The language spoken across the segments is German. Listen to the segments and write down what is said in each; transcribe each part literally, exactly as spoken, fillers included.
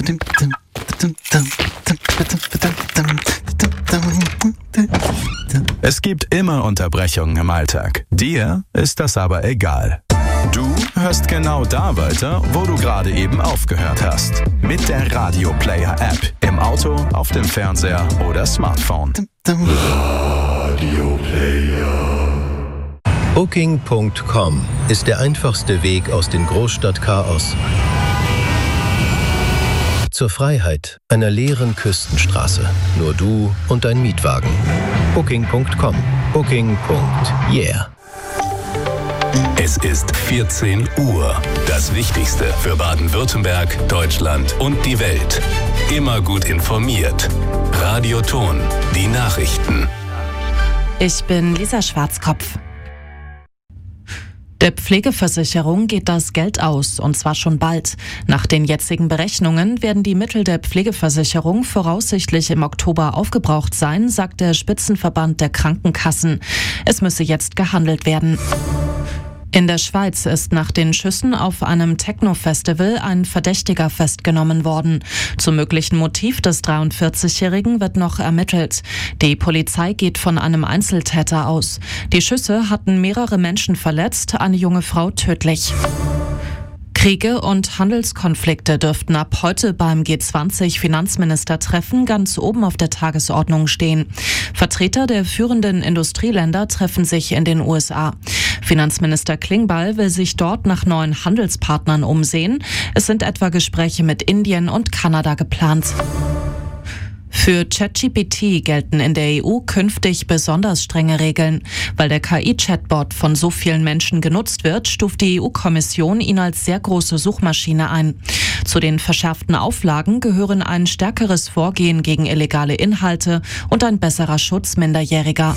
Es gibt immer Unterbrechungen im Alltag. Dir ist das aber egal. Du hörst genau da weiter, wo du gerade eben aufgehört hast. Mit der Radio Player App. Im Auto, auf dem Fernseher oder Smartphone. Radio Player. Booking Punkt com ist der einfachste Weg aus dem Großstadtchaos zur Freiheit einer leeren Küstenstraße. Nur du und dein Mietwagen. Booking Punkt com. Booking. Yeah. Es ist vierzehn Uhr. Das Wichtigste für Baden-Württemberg, Deutschland und die Welt. Immer gut informiert. Radio Ton. Die Nachrichten. Ich bin Lisa Schwarzkopf. Der Pflegeversicherung geht das Geld aus, und zwar schon bald. Nach den jetzigen Berechnungen werden die Mittel der Pflegeversicherung voraussichtlich im Oktober aufgebraucht sein, sagt der Spitzenverband der Krankenkassen. Es müsse jetzt gehandelt werden. In der Schweiz ist nach den Schüssen auf einem Techno-Festival ein Verdächtiger festgenommen worden. Zum möglichen Motiv des dreiundvierzigjährigen wird noch ermittelt. Die Polizei geht von einem Einzeltäter aus. Die Schüsse hatten mehrere Menschen verletzt, eine junge Frau tödlich. Kriege und Handelskonflikte dürften ab heute beim G zwanzig Finanzministertreffen ganz oben auf der Tagesordnung stehen. Vertreter der führenden Industrieländer treffen sich in den U S A. Finanzminister Klingbeil will sich dort nach neuen Handelspartnern umsehen. Es sind etwa Gespräche mit Indien und Kanada geplant. Für ChatGPT gelten in der E U künftig besonders strenge Regeln. Weil der K I-Chatbot von so vielen Menschen genutzt wird, stuft die E U-Kommission ihn als sehr große Suchmaschine ein. Zu den verschärften Auflagen gehören ein stärkeres Vorgehen gegen illegale Inhalte und ein besserer Schutz Minderjähriger.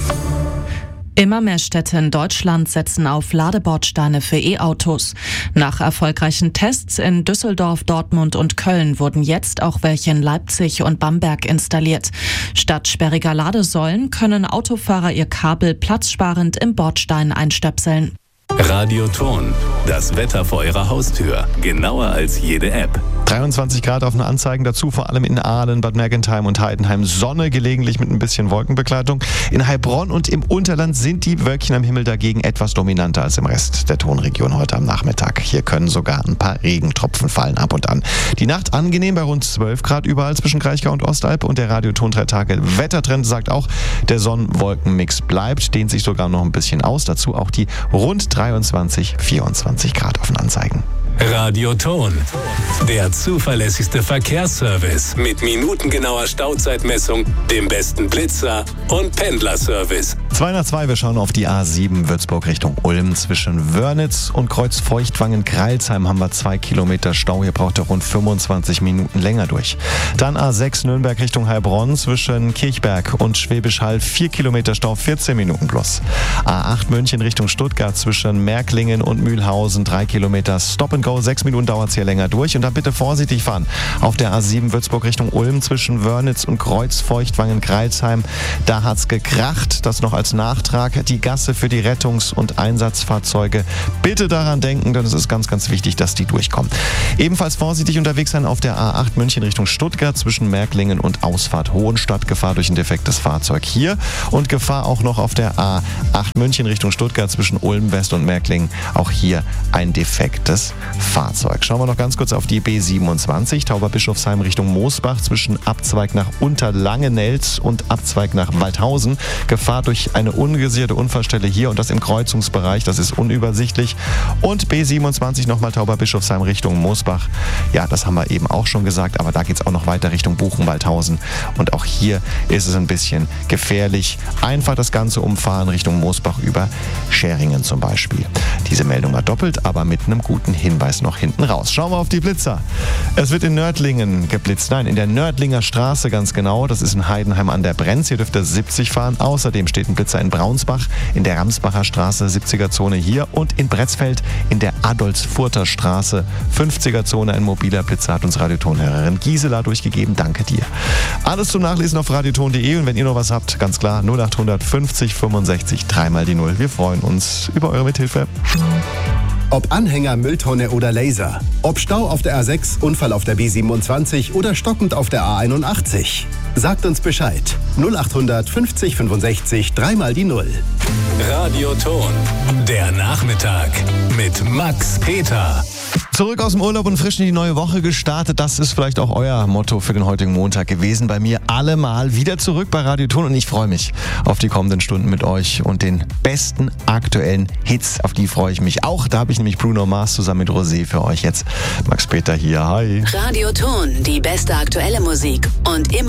Immer mehr Städte in Deutschland setzen auf Ladebordsteine für E-Autos. Nach erfolgreichen Tests in Düsseldorf, Dortmund und Köln wurden jetzt auch welche in Leipzig und Bamberg installiert. Statt sperriger Ladesäulen können Autofahrer ihr Kabel platzsparend im Bordstein einstöpseln. Radio Ton. Das Wetter vor Ihrer Haustür. Genauer als jede App. dreiundzwanzig Grad auf den Anzeigen dazu, vor allem in Aalen, Bad Mergentheim und Heidenheim. Sonne, gelegentlich mit ein bisschen Wolkenbegleitung. In Heilbronn und im Unterland sind die Wölkchen am Himmel dagegen etwas dominanter als im Rest der Tonregion heute am Nachmittag. Hier können sogar ein paar Regentropfen fallen ab und an. Die Nacht angenehm bei rund zwölf Grad überall zwischen Kraichgau und Ostalb. Und der Radio Ton drei Tage Wettertrend sagt auch, der Sonnen-Wolken-Mix bleibt, dehnt sich sogar noch ein bisschen aus. Dazu auch die rund dreiundzwanzig, vierundzwanzig Grad auf den Anzeigen. Radio Ton. Der zuverlässigste Verkehrsservice mit minutengenauer Stauzeitmessung, dem besten Blitzer und Pendlerservice. zwei nach zwei, wir schauen auf die A sieben Würzburg Richtung Ulm. Zwischen Wörnitz und Kreuzfeuchtwangen-Kreilsheim haben wir zwei Kilometer Stau. Hier braucht er rund fünfundzwanzig Minuten länger durch. Dann A sechs Nürnberg Richtung Heilbronn. Zwischen Kirchberg und Schwäbisch Hall vier Kilometer Stau, vierzehn Minuten plus. A acht München Richtung Stuttgart. Zwischen Märklingen und Mühlhausen drei Kilometer Stop and Go. Sechs Minuten dauert es hier länger durch. Und dann bitte vorsichtig fahren. Auf der A sieben Würzburg Richtung Ulm zwischen Wörnitz und Kreuzfeuchtwangen-Kreilsheim. Da hat's gekracht. Das noch als Nachtrag. Die Gasse für die Rettungs- und Einsatzfahrzeuge. Bitte daran denken, denn es ist ganz, ganz wichtig, dass die durchkommen. Ebenfalls vorsichtig unterwegs sein auf der A acht München Richtung Stuttgart zwischen Märklingen und Ausfahrt Hohenstadt. Gefahr durch ein defektes Fahrzeug hier. Und Gefahr auch noch auf der A acht München Richtung Stuttgart zwischen Ulm West und Märklingen. Auch hier ein defektes Fahrzeug. Schauen wir noch ganz kurz auf die B siebenundzwanzig, Tauberbischofsheim Richtung Moosbach zwischen Abzweig nach Unterlangenelz und Abzweig nach Waldhausen. Gefahr durch eine ungesicherte Unfallstelle hier und das im Kreuzungsbereich, das ist unübersichtlich. Und B siebenundzwanzig nochmal Tauberbischofsheim Richtung Moosbach. Ja, das haben wir eben auch schon gesagt, aber da geht es auch noch weiter Richtung Buchen-Waldhausen. Und auch hier ist es ein bisschen gefährlich. Einfach das Ganze umfahren Richtung Moosbach über Schäringen zum Beispiel. Diese Meldung war doppelt, aber mit einem guten Hinweis noch hinten raus. Schauen wir auf die Blitzer. Es wird in Nördlingen geblitzt. Nein, in der Nördlinger Straße ganz genau. Das ist in Heidenheim an der Brenz. Hier dürft ihr siebzig fahren. Außerdem steht ein Blitzer in Braunsbach, in der Ramsbacher Straße, siebziger Zone hier. Und in Bretzfeld in der Adolfsfurter Straße, fünfziger Zone. Ein mobiler Blitzer hat uns Radiotonhörerin Gisela durchgegeben. Danke dir. Alles zum Nachlesen auf radioton punkt de. Und wenn ihr noch was habt, ganz klar null acht fünfzig fünfundsechzig dreimal die Null. Wir freuen uns über eure Mithilfe. Ob Anhänger, Mülltonne oder Laser. Ob Stau auf der A sechs, Unfall auf der B siebenundzwanzig oder stockend auf der A einundachtzig. Sagt uns Bescheid. null achthundert fünfzig fünfundsechzig, dreimal die Null. Radioton. Der Nachmittag mit Max Peter. Zurück aus dem Urlaub und frisch in die neue Woche gestartet. Das ist vielleicht auch euer Motto für den heutigen Montag gewesen. Bei mir allemal wieder zurück bei Radioton und ich freue mich auf die kommenden Stunden mit euch und den besten aktuellen Hits. Auf die freue ich mich auch. Da habe ich nämlich Bruno Mars zusammen mit Rosé für euch jetzt. Max Peter hier. Hi. Radioton, die beste aktuelle Musik und immer